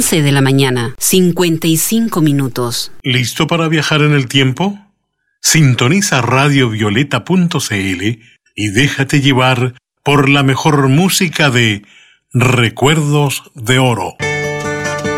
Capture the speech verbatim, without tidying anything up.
once de la mañana, cincuenta y cinco minutos. ¿Listo para viajar en el tiempo? Sintoniza radio violeta punto c l y déjate llevar por la mejor música de Recuerdos de Oro.